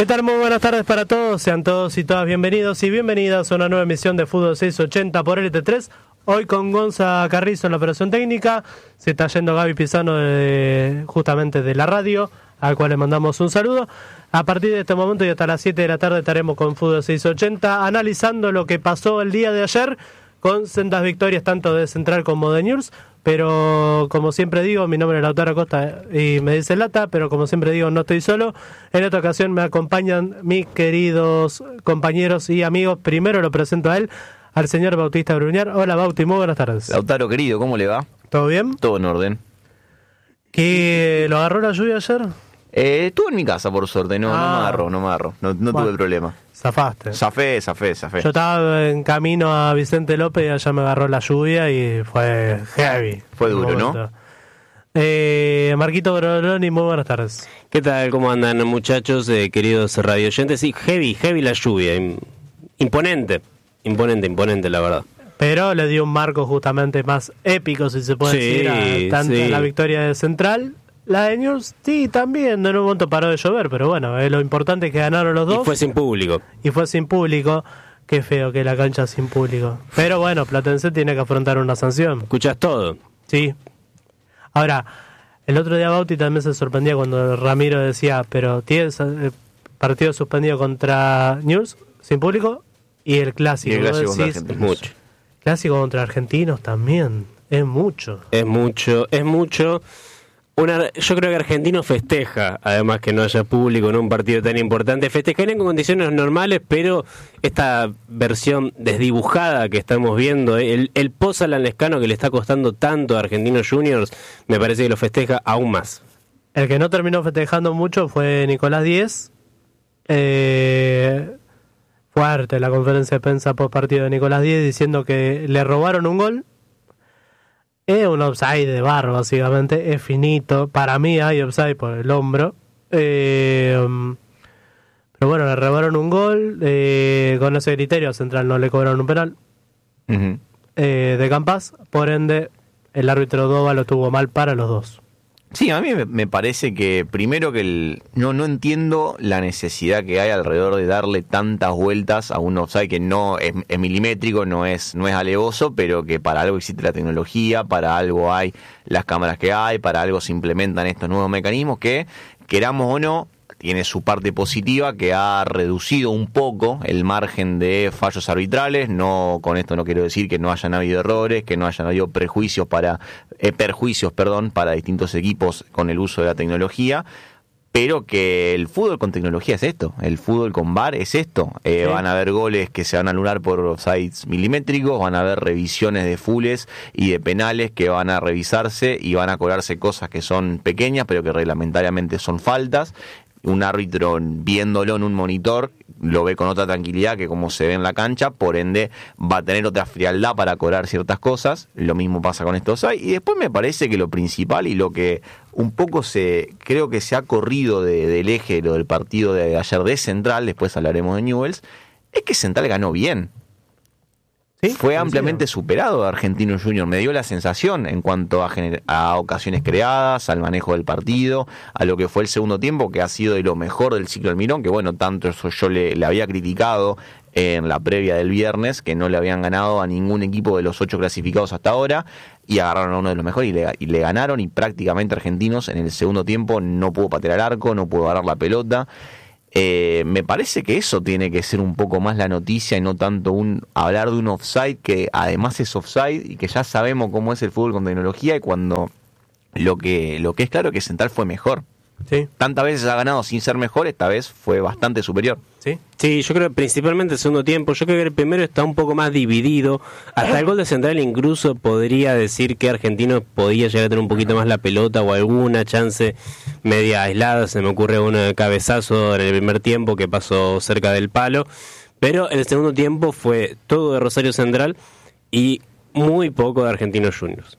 ¿Qué tal? Muy buenas tardes para todos, sean todos y todas bienvenidos y bienvenidas a una nueva emisión de Fútbol 680 por LT3. Hoy con Gonza Carrizo en la operación técnica, se está yendo Gaby Pisano justamente de la radio, al cual le mandamos un saludo. A partir de este momento y hasta las 7 de la tarde estaremos con Fútbol 680 analizando lo que pasó el día de ayer con sendas victorias tanto de Central como de Newell's. Pero como siempre digo, mi nombre es Lautaro Costa y me dice Lata, pero como siempre digo, no estoy solo. En esta ocasión me acompañan mis queridos compañeros y amigos. Primero lo presento a él, al señor Bautista Bruñar. Hola Bauti, muy buenas tardes. Lautaro querido, ¿cómo le va? ¿Todo bien? Todo en orden. ¿Qué lo agarró la lluvia ayer? Estuve en mi casa por suerte, no me agarró, no bueno, tuve problema. Zafaste. Zafé. Yo estaba en camino a Vicente López y allá me agarró la lluvia y fue heavy. Fue duro, ¿no? Marquito Broloni, muy buenas tardes. ¿Qué tal? ¿Cómo andan, muchachos, queridos radio oyentes? Sí, heavy la lluvia. Imponente, la verdad. Pero le dio un marco justamente más épico, si se puede decir, tanto a la victoria de Central. La de Newell's, sí, también, en un momento paró de llover, pero bueno, lo importante es que ganaron los dos. Y fue sin público. Qué feo que la cancha sin público. Pero bueno, Platense tiene que afrontar una sanción. ¿Escuchás todo? Sí. Ahora, el otro día Bauti también se sorprendía cuando Ramiro decía, pero tiene partido suspendido contra Newell's sin público y el clásico. Y el clásico contra Argentinos. Es mucho. Clásico contra Argentinos también, es mucho. Yo creo que Argentino festeja, además que no haya público en un partido tan importante. Festejarían con condiciones normales, pero esta versión desdibujada que estamos viendo, el post-Alan Lescano que le está costando tanto a Argentinos Juniors, me parece que lo festeja aún más. El que no terminó festejando mucho fue Nicolás Díez. Fuerte la conferencia de prensa post partido de Nicolás Díez diciendo que le robaron un gol. Es un offside de VAR, básicamente, es finito. Para mí hay offside por el hombro. Pero bueno, le robaron un gol. Con ese criterio a Central no le cobraron un penal de Campas. Por ende, el árbitro Doba lo tuvo mal para los dos. Sí, a mí me parece que primero que no entiendo la necesidad que hay alrededor de darle tantas vueltas a un offside que no es milimétrico, no es alevoso, pero que para algo existe la tecnología, para algo hay las cámaras que hay, para algo se implementan estos nuevos mecanismos que, queramos o no, tiene su parte positiva, que ha reducido un poco el margen de fallos arbitrales. No, con esto no quiero decir que no hayan habido errores, que no hayan habido perjuicios para distintos equipos con el uso de la tecnología, pero que el fútbol con tecnología es esto, el fútbol con VAR es esto. Sí. Van a haber goles que se van a anular por offsides milimétricos, van a haber revisiones de fulls y de penales que van a revisarse y van a cobrarse cosas que son pequeñas, pero que reglamentariamente son faltas. Un árbitro viéndolo en un monitor lo ve con otra tranquilidad que como se ve en la cancha, por ende va a tener otra frialdad para cobrar ciertas cosas. Lo mismo pasa con estos hay. Y después me parece que lo principal y lo que un poco creo que se ha corrido del eje lo del partido de ayer de Central, después hablaremos de Newell's, es que Central ganó bien. ¿Sí? Fue ampliamente superado a Argentinos Juniors, me dio la sensación en cuanto a ocasiones creadas, al manejo del partido, a lo que fue el segundo tiempo, que ha sido de lo mejor del ciclo Almirón, que bueno, tanto eso yo le había criticado en la previa del viernes, que no le habían ganado a ningún equipo de los 8 clasificados hasta ahora, y agarraron a uno de los mejores y le ganaron, y prácticamente Argentinos en el segundo tiempo no pudo patear al arco, no pudo agarrar la pelota. Me parece que eso tiene que ser un poco más la noticia y no tanto hablar de un offside que además es offside y que ya sabemos cómo es el fútbol con tecnología, y cuando lo que es claro es que Central fue mejor. Sí. Tantas veces ha ganado sin ser mejor, esta vez fue bastante superior. Sí, yo creo que principalmente el segundo tiempo. Yo creo que el primero está un poco más dividido. Hasta el gol de Central incluso podría decir que Argentinos podía llegar a tener un poquito más la pelota o alguna chance media aislada. Se me ocurre un cabezazo en el primer tiempo que pasó cerca del palo. Pero el segundo tiempo fue todo de Rosario Central y muy poco de Argentinos Juniors.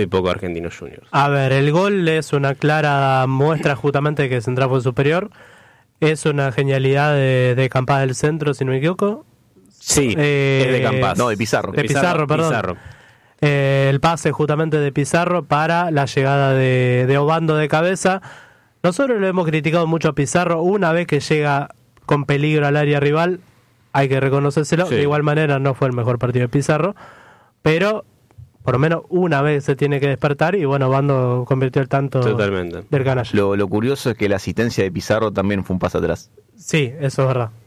A ver, el gol es una clara muestra justamente de que Central fue superior. Es una genialidad de Campas del Centro, si no me equivoco. Sí, es de Campas. No, de Pizarro. De Pizarro, perdón. El pase justamente de Pizarro para la llegada de Obando de cabeza. Nosotros lo hemos criticado mucho a Pizarro una vez que llega con peligro al área rival, hay que reconocérselo. Sí. De igual manera no fue el mejor partido de Pizarro, pero por lo menos una vez se tiene que despertar y bueno, Bando convirtió el tanto Totalmente. del canalla. Lo curioso es que la asistencia de Pizarro también fue un paso atrás. Sí, eso es verdad.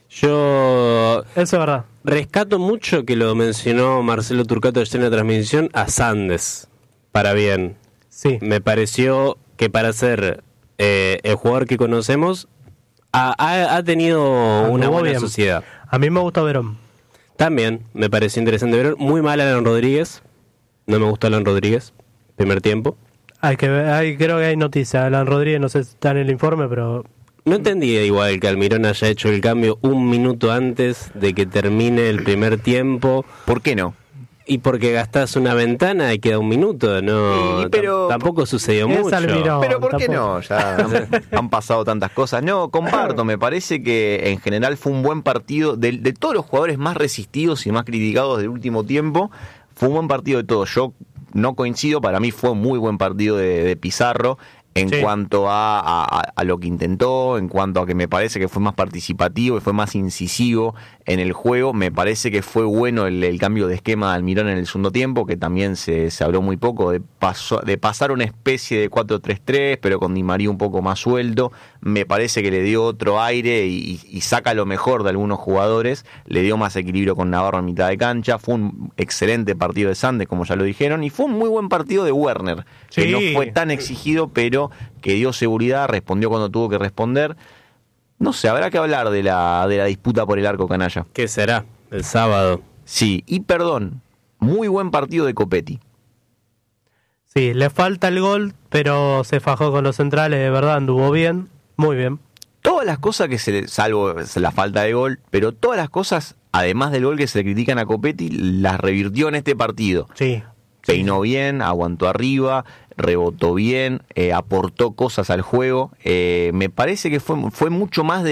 Yo Eso es verdad. rescato mucho que lo mencionó Marcelo Turcato ayer en la transmisión a Sandes, para bien. Sí. Me pareció que para ser el jugador que conocemos ha tenido una Anduvo buena bien. sociedad. A mí me gustó Verón. También me pareció interesante ver. Muy mal Alan Rodríguez. No me gustó Alan Rodríguez. Primer tiempo. Creo que hay noticias. Alan Rodríguez, no sé si está en el informe, pero No entendí igual que Almirón haya hecho el cambio un minuto antes de que termine el primer tiempo. ¿Por qué no? Y porque gastás una ventana y queda un minuto, no, Sí, pero- tampoco sucedió Es mucho. Almirón. Pero ¿por qué tampoco. no? Ya han pasado tantas cosas. No, comparto, me parece que en general fue un buen partido. De todos los jugadores más resistidos y más criticados del último tiempo, fue un buen partido de todos. Yo no coincido, para mí fue un muy buen partido de Pizarro. En Sí. cuanto a lo que intentó, en cuanto a que me parece que fue más participativo y fue más incisivo en el juego, me parece que fue bueno el cambio de esquema de Almirón en el segundo tiempo, que también se habló muy poco, de pasar una especie de 4-3-3, pero con Di María un poco más suelto. Me parece que le dio otro aire y saca lo mejor de algunos jugadores, le dio más equilibrio con Navarro en mitad de cancha. Fue un excelente partido de Sandes, como ya lo dijeron, y fue un muy buen partido de Werner, que Sí. no fue tan exigido, pero que dio seguridad, respondió cuando tuvo que responder. No sé, habrá que hablar de la disputa por el arco canalla. ¿Qué será? El sábado. Sí, y perdón, muy buen partido de Copetti. sí, le falta el gol, pero se fajó con los centrales, de verdad, anduvo bien, muy bien. Todas las cosas salvo la falta de gol, pero todas las cosas, además del gol que se le critican a Copetti, las revirtió en este partido. Sí. Peinó bien, aguantó arriba, rebotó bien, aportó cosas al juego. Me parece que fue mucho más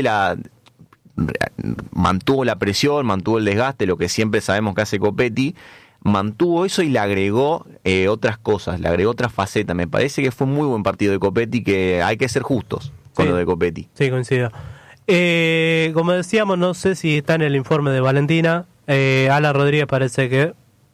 mantuvo la presión, mantuvo el desgaste, lo que siempre sabemos que hace Copetti. Mantuvo eso y le agregó otras cosas, le agregó otras facetas. Me parece que fue un muy buen partido de Copetti, que hay que ser justos con Sí. lo de Copetti. Sí, coincido. Como decíamos, no sé si está en el informe de Valentina. Alan Rodríguez parece que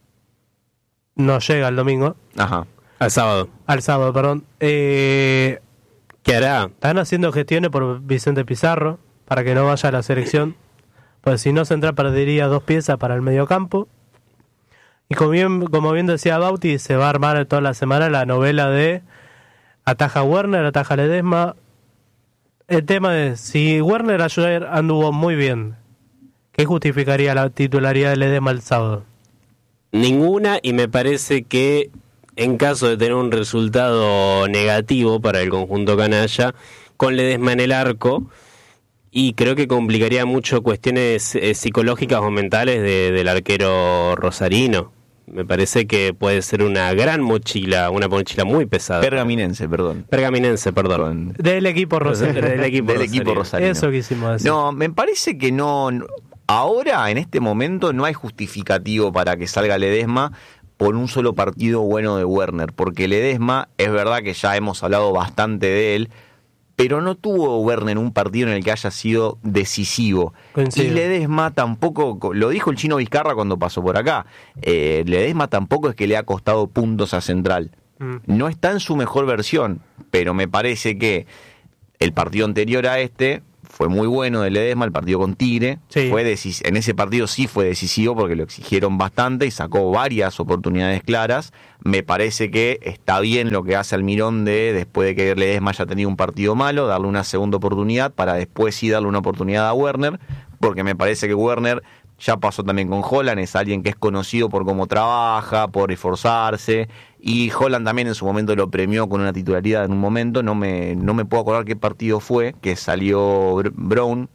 no llega el domingo. Ajá. Al sábado. Al sábado, perdón. ¿Qué hará? Están haciendo gestiones por Vicente Pizarro para que no vaya a la selección. Pues si no, Central perdería 2 piezas para el mediocampo. Y como bien decía Bauti, se va a armar toda la semana la novela de ataja Werner, ataja Ledesma. El tema es, si Werner ayer anduvo muy bien, ¿qué justificaría la titularidad de Ledesma el sábado? Ninguna, y me parece que en caso de tener un resultado negativo para el conjunto canalla, con Ledesma en el arco, y creo que complicaría mucho cuestiones psicológicas o mentales del arquero rosarino. Me parece que puede ser una gran mochila, una mochila muy pesada. Pergaminense, perdón. Pergaminense, perdón. Del equipo Rosario. Del equipo rosarino. Eso quisimos decir. No, me parece que no. Ahora, en este momento, no hay justificativo para que salga Ledesma por un solo partido bueno de Werner, porque Ledesma, es verdad que ya hemos hablado bastante de él, pero no tuvo Werner un partido en el que haya sido decisivo. Coincido. Y Ledesma tampoco, lo dijo el Chino Vizcarra cuando pasó por acá, Ledesma tampoco es que le ha costado puntos a Central. No está en su mejor versión, pero me parece que el partido anterior a este fue muy bueno de Ledesma, el partido con Tigre. Sí. En ese partido sí fue decisivo porque lo exigieron bastante y sacó varias oportunidades claras. Me parece que está bien lo que hace Almirón después de que Ledesma haya tenido un partido malo, darle una segunda oportunidad para después sí darle una oportunidad a Werner, porque me parece que Werner ya pasó también con Holland, es alguien que es conocido por cómo trabaja, por esforzarse, y Holland también en su momento lo premió con una titularidad en un momento, no me puedo acordar qué partido fue, que salió Brown,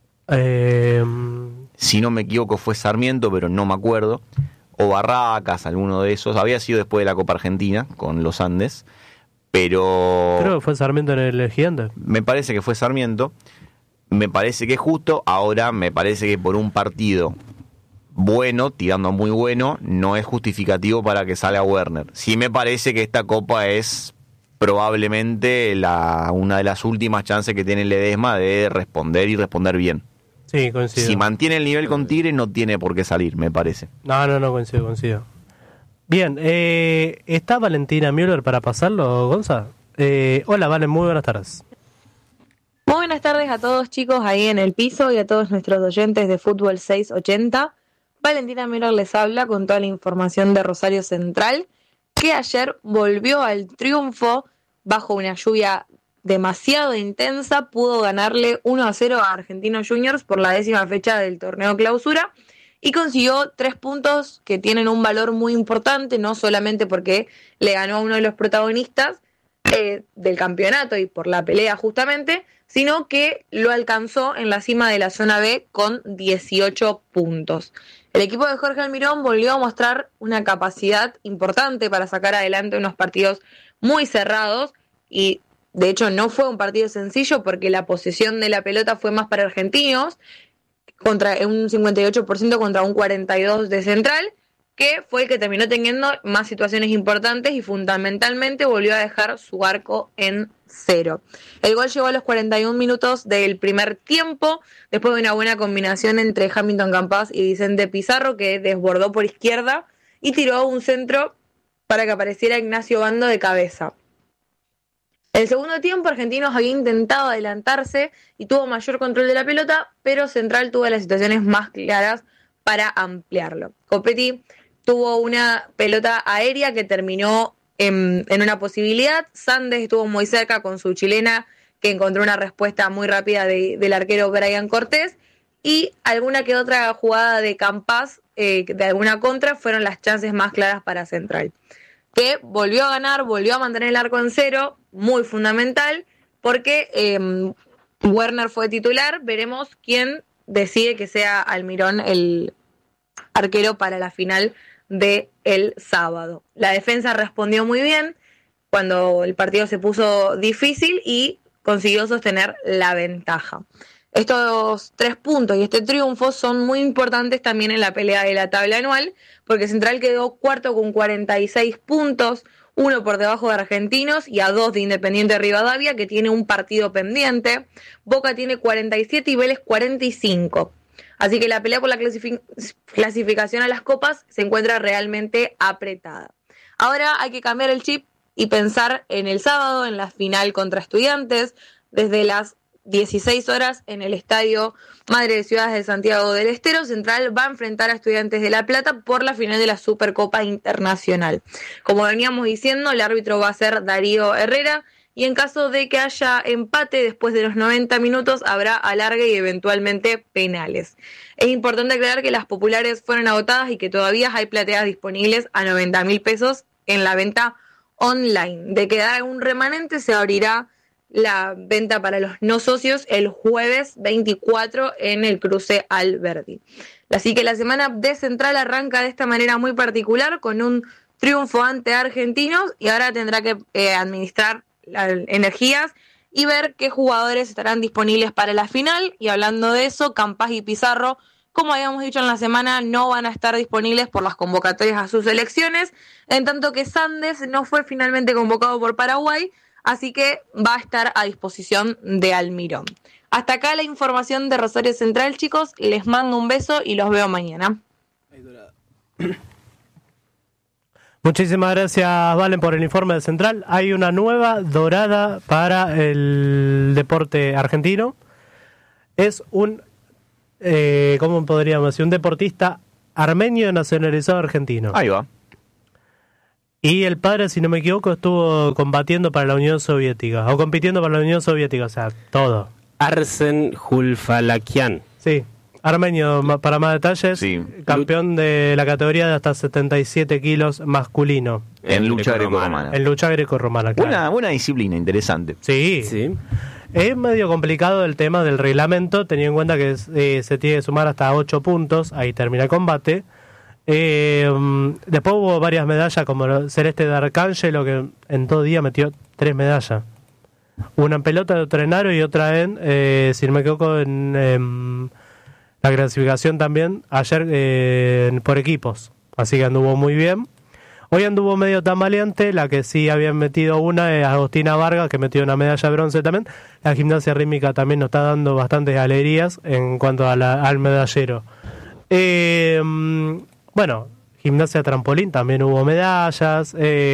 si no me equivoco fue Sarmiento, pero no me acuerdo, o Barracas, alguno de esos, había sido después de la Copa Argentina, con los Andes, pero Creo que fue Sarmiento en el Gigante. me parece que fue Sarmiento. Me parece que es justo. Ahora me parece que por un partido bueno, tirando a muy bueno, no es justificativo para que salga Werner. Sí me parece que esta copa es probablemente una de las últimas chances que tiene Ledesma de responder y responder bien. Sí, coincido. Si mantiene el nivel con Tigre, no tiene por qué salir, me parece. No, coincido. Bien, ¿está Valentina Müller para pasarlo, Gonza? Hola, Valen, muy buenas tardes. Muy buenas tardes a todos, chicos, ahí en el piso y a todos nuestros oyentes de Fútbol 680. Valentina Müller les habla con toda la información de Rosario Central, que ayer volvió al triunfo bajo una lluvia demasiado intensa. Pudo ganarle 1-0 a Argentinos Juniors por la 10ª fecha del torneo clausura y consiguió 3 puntos que tienen un valor muy importante, no solamente porque le ganó a uno de los protagonistas del campeonato y por la pelea justamente, sino que lo alcanzó en la cima de la zona B con 18 puntos. El equipo de Jorge Almirón volvió a mostrar una capacidad importante para sacar adelante unos partidos muy cerrados y de hecho no fue un partido sencillo porque la posesión de la pelota fue más para Argentinos, contra un 58% contra un 42% de Central, que fue el que terminó teniendo más situaciones importantes y fundamentalmente volvió a dejar su arco en 0. El gol llegó a los 41 minutos del primer tiempo, después de una buena combinación entre Hamilton Campas y Vicente Pizarro, que desbordó por izquierda y tiró un centro para que apareciera Ignacio Bando de cabeza. En el segundo tiempo, Argentinos había intentado adelantarse y tuvo mayor control de la pelota, pero Central tuvo las situaciones más claras para ampliarlo. Copetti tuvo una pelota aérea que terminó en una posibilidad. Sandes estuvo muy cerca con su chilena, que encontró una respuesta muy rápida del arquero Brian Cortés. Y alguna que otra jugada de Campas, de alguna contra, fueron las chances más claras para Central, que volvió a ganar, volvió a mantener el arco en 0, muy fundamental, porque Werner fue titular. Veremos quién decide que sea Almirón el arquero para la final de el sábado. La defensa respondió muy bien cuando el partido se puso difícil y consiguió sostener la ventaja. Estos 3 puntos y este triunfo son muy importantes también en la pelea de la tabla anual, porque Central quedó cuarto con 46 puntos, 1 por debajo de Argentinos y a 2 de Independiente Rivadavia, que tiene un partido pendiente. Boca tiene 47 y Vélez 45. Así que la pelea por la clasificación a las copas se encuentra realmente apretada. Ahora hay que cambiar el chip y pensar en el sábado, en la final contra Estudiantes, desde las 16 horas en el Estadio Madre de Ciudades de Santiago del Estero. Central va a enfrentar a Estudiantes de La Plata por la final de la Supercopa Internacional. Como veníamos diciendo, el árbitro va a ser Darío Herrera, y en caso de que haya empate después de los 90 minutos habrá alargue y eventualmente penales. Es importante aclarar que las populares fueron agotadas y que todavía hay plateas disponibles a 90.000 pesos en la venta online. De quedar un remanente se abrirá la venta para los no socios el jueves 24 en el cruce Alberdi. Así que la semana de Central arranca de esta manera muy particular, con un triunfo ante Argentinos, y ahora tendrá que administrar las energías y ver qué jugadores estarán disponibles para la final. Y hablando de eso, Campas y Pizarro, como habíamos dicho en la semana, no van a estar disponibles por las convocatorias a sus selecciones, en tanto que Sandes no fue finalmente convocado por Paraguay, así que va a estar a disposición de Almirón. Hasta acá la información de Rosario Central, chicos. Les mando un beso y los veo mañana. Muchísimas gracias, Valen, por el informe de Central. Hay una nueva dorada para el deporte argentino. Es un, ¿cómo podríamos decir? Un deportista armenio nacionalizado argentino. Ahí va. Y el padre, si no me equivoco, estuvo combatiendo para la Unión Soviética, o compitiendo para la Unión Soviética, o sea, todo. Arsen Hulfalakian. Sí, armenio, para más detalles, Sí. campeón de la categoría de hasta 77 kilos masculino. En lucha grecorromana. En lucha grecorromana, claro. Buena disciplina, interesante. Sí. Sí. Es medio complicado el tema del reglamento, teniendo en cuenta que se tiene que sumar hasta 8 puntos, ahí termina el combate. Después hubo varias medallas, como Celeste de Arcángelo, que en 2 días metió 3 medallas. Una en pelota, otra en aro y otra en, si no me equivoco, en la clasificación también, ayer por equipos. Así que anduvo muy bien. Hoy anduvo medio tambaleante, la que sí habían metido una es Agostina Vargas, que metió una medalla de bronce también. La gimnasia rítmica también nos está dando bastantes alegrías en cuanto a al medallero. Bueno, gimnasia trampolín también hubo medallas.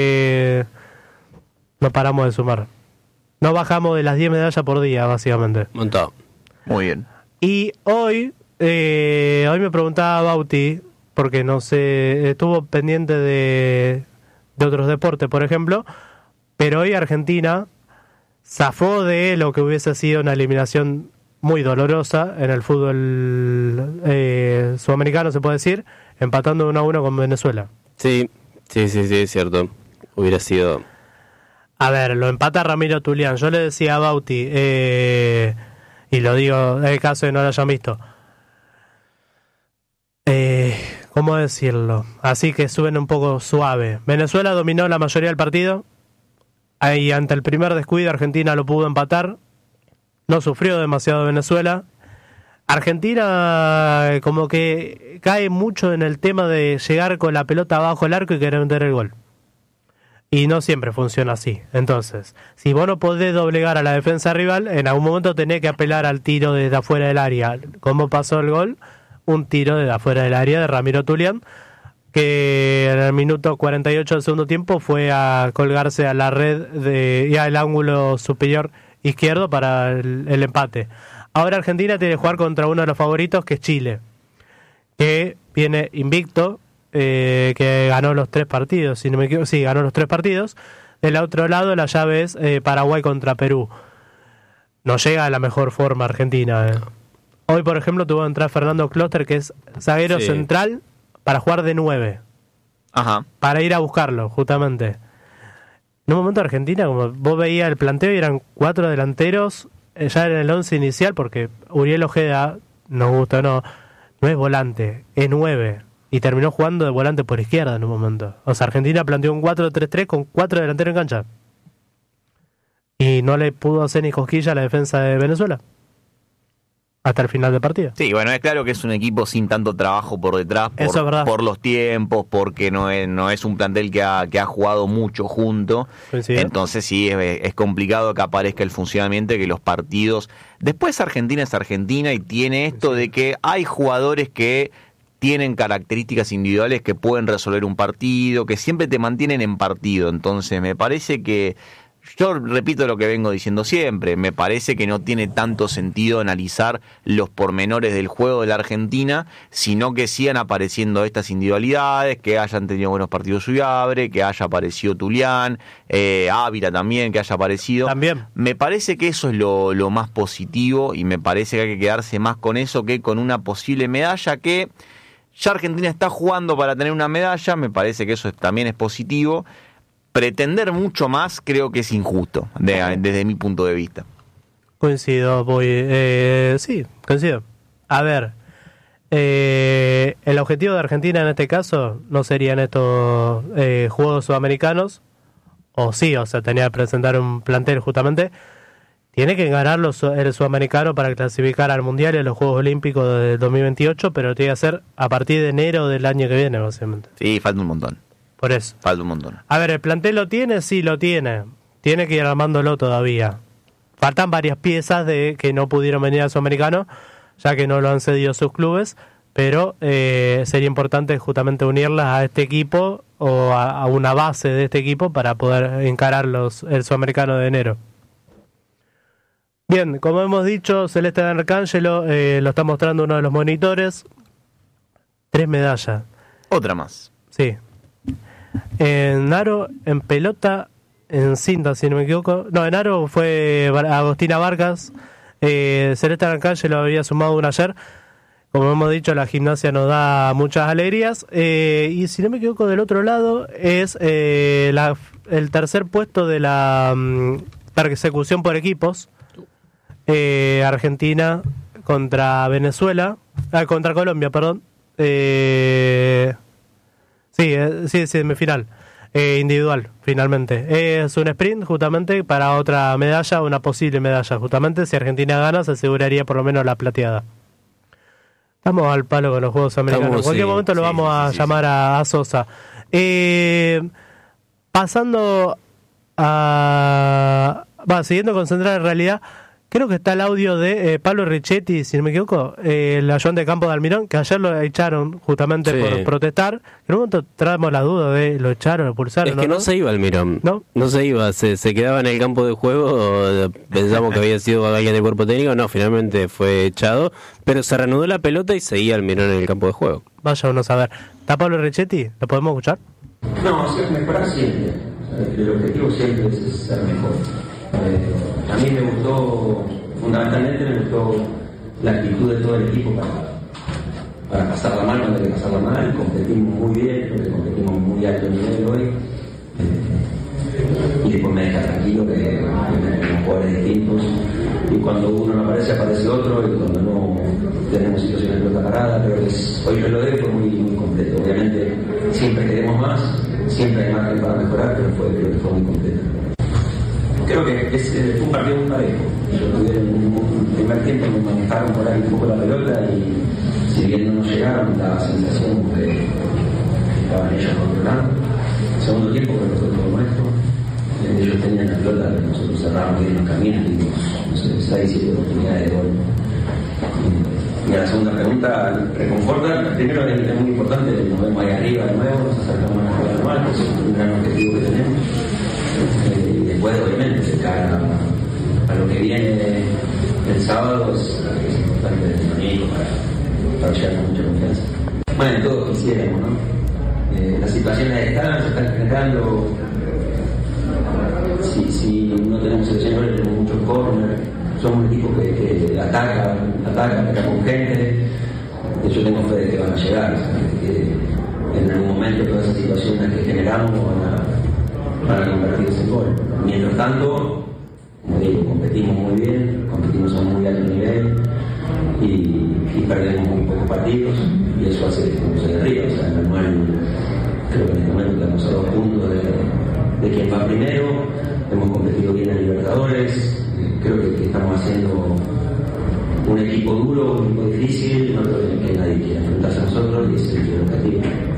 No paramos de sumar. No bajamos de las 10 medallas por día, básicamente. Montado. Muy bien. Y hoy me preguntaba Bauti, porque no sé, estuvo pendiente de otros deportes, por ejemplo, pero hoy Argentina zafó de lo que hubiese sido una eliminación muy dolorosa en el fútbol sudamericano, se puede decir, empatando 1-1 con Venezuela. Sí, es cierto. Hubiera sido... A ver, lo empata Ramiro Tulián. Yo le decía a Bauti, y lo digo en el caso de que no lo hayan visto, ¿cómo decirlo? Así que suben un poco suave. Venezuela dominó la mayoría del partido. Ahí ante el primer descuido Argentina lo pudo empatar. No sufrió demasiado Venezuela. Argentina como que cae mucho en el tema de llegar con la pelota abajo del arco y querer meter el gol. Y no siempre funciona así. Entonces, si vos no podés doblegar a la defensa rival, en algún momento tenés que apelar al tiro desde afuera del área. ¿Cómo pasó el gol? Un tiro desde afuera del área de Ramiro Tulián, que en el minuto 48 del segundo tiempo fue a colgarse a la red y al ángulo superior izquierdo para el empate. Ahora Argentina tiene que jugar contra uno de los favoritos, que es Chile, que viene invicto, que ganó los 3 partidos, si no me equivoco, sí, ganó los 3 partidos. Del otro lado la llave es Paraguay contra Perú. No llega a la mejor forma Argentina. Hoy, por ejemplo, tuvo que entrar Fernando Closter, que es zaguero central, para jugar de 9. Ajá. Para ir a buscarlo, justamente. En un momento Argentina, como vos veías el planteo, y eran 4 delanteros, ya en el 11 inicial, porque Uriel Ojeda, nos gusta o no es volante, es 9. Y terminó jugando de volante por izquierda en un momento. O sea, Argentina planteó un 4-3-3 con 4 delanteros en cancha. Y no le pudo hacer ni cosquilla a la defensa de Venezuela hasta el final del partido. Sí, bueno, es claro que es un equipo sin tanto trabajo por detrás, Eso es verdad. por los tiempos, porque no es un plantel que ha jugado mucho junto. Coincido. Entonces sí, es complicado que aparezca el funcionamiento, que los partidos... Después Argentina es Argentina y tiene esto de que hay jugadores que tienen características individuales que pueden resolver un partido, que siempre te mantienen en partido. Entonces me parece que... Yo repito lo que vengo diciendo siempre, me parece que no tiene tanto sentido analizar los pormenores del juego de la Argentina, sino que sigan apareciendo estas individualidades, que hayan tenido buenos partidos Suyabre, que haya aparecido Tulián, Ávila también, que haya aparecido. También. Me parece que eso es lo más positivo y me parece que hay que quedarse más con eso que con una posible medalla, que ya Argentina está jugando para tener una medalla, me parece que eso también es positivo. Pretender mucho más creo que es injusto, desde mi punto de vista. Coincido, sí, coincido. A ver, el objetivo de Argentina en este caso no serían estos Juegos Sudamericanos, o sí, o sea, tenía que presentar un plantel justamente. Tiene que ganar el sudamericano para clasificar al Mundial y a los Juegos Olímpicos de 2028, pero tiene que hacer a partir de enero del año que viene, básicamente. Sí, falta un montón. Por eso. Falta un montón. A ver, ¿el plantel lo tiene? Sí, lo tiene. Tiene que ir armándolo todavía. Faltan varias piezas de que no pudieron venir al Sudamericano, ya que no lo han cedido sus clubes, pero sería importante justamente unirlas a este equipo o a una base de este equipo para poder encarar el Sudamericano de enero. Bien, como hemos dicho, Celeste Arcángelo lo está mostrando uno de los monitores. 3 medallas. Otra más. Sí. En aro, en pelota, en cinta, si no me equivoco. No, en aro fue Agostina Vargas. Celeste Arcángelo había sumado una ayer. Como hemos dicho, la gimnasia nos da muchas alegrías. Y si no me equivoco, del otro lado es el tercer puesto de la persecución por equipos. Argentina contra Venezuela. Contra Colombia, perdón. Sí, semifinal. Individual, finalmente. Es un sprint, justamente, para otra medalla, una posible medalla. Justamente, si Argentina gana, se aseguraría por lo menos la plateada. Estamos al palo con los Juegos Americanos. En cualquier momento lo vamos a llamar a Sosa. Pasando siguiendo con Central en realidad, creo que está el audio de Pablo Richetti, si no me equivoco, el ayudante de campo de Almirón, que ayer lo echaron justamente por protestar. En un momento traemos la duda de lo echaron, lo expulsaron. Es que no se iba Almirón, no se iba, se quedaba en el campo de juego. Pensamos que había sido alguien del cuerpo técnico, no, finalmente fue echado, pero se reanudó la pelota y seguía Almirón en el campo de juego. Vaya uno a saber. ¿Está Pablo Richetti? ¿Lo podemos escuchar? No, mejorar siempre. El objetivo siempre es ser mejor. A mí me gustó, fundamentalmente me gustó la actitud de todo el equipo para pasarla mal cuando hay que pasarla mal. Competimos muy bien, porque competimos muy alto nivel hoy. Y después me deja tranquilo que tenemos jugadores distintos. Y cuando uno no aparece, aparece otro. Y cuando no tenemos situaciones de pelota parada, creo que hoy lo de fue muy completo. Obviamente siempre queremos más, siempre hay margen para mejorar, pero creo que fue muy completo. Creo que fue un partido muy parejo. En el primer tiempo me manejaron por ahí un poco la pelota y si bien no nos llegaron, daba la sensación que estaban ellos controlando. Segundo tiempo que nosotros lo nuestro, ellos tenían la pelota, pero nosotros cerramos bien los caminos y tuvimos 6-7 oportunidades de gol. Y a la segunda pregunta, reconforta. Primero es muy importante, nos vemos ahí arriba de nuevo, nos acercamos a la jugada normal, que es un gran objetivo que tenemos. Y después, obviamente, de cara a lo que viene el sábado, es importante el entrenamiento para llegar con mucha confianza. Bueno, todos quisiéramos, ¿no? Las situaciones se están generando. Si no tenemos seleccionadores, tenemos muchos corners. Somos un equipo que ataca con gente. Yo tengo fe de que van a llegar, que en algún momento todas esas situaciones que generamos van a convertirse en gol. Mientras tanto, como digo, competimos muy bien, competimos a un muy alto nivel y perdemos muy pocos partidos y eso hace que estemos ahí arriba. O sea, en el anual, creo que en este momento estamos a 2 puntos de quien va primero. Hemos competido bien en Libertadores. Creo que estamos haciendo un equipo duro, un equipo difícil, que nadie quiere enfrentarse a nosotros y ese es el objetivo.